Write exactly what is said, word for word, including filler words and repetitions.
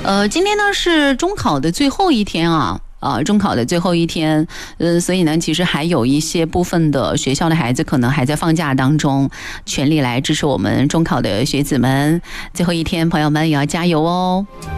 呃，今天呢是中考的最后一天啊。呃，中考的最后一天，呃，所以呢，其实还有一些部分的学校的孩子可能还在放假当中，全力来支持我们中考的学子们。最后一天，朋友们也要加油哦。